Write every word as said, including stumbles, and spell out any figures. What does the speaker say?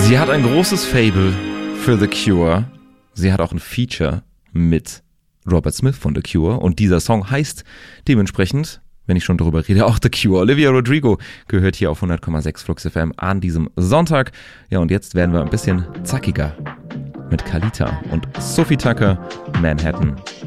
Sie hat ein großes Faible für The Cure. Sie hat auch ein Feature mit Robert Smith von The Cure. Und dieser Song heißt dementsprechend, wenn ich schon darüber rede, auch The Cure. Olivia Rodrigo gehört hier auf hundert Komma sechs Flux F M an diesem Sonntag. Ja, und jetzt werden wir ein bisschen zackiger mit Kalita und Sophie Tucker, Manhattan